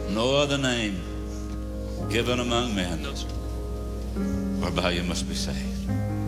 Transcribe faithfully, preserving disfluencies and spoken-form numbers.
No other name given among men No, sir. whereby you must be saved.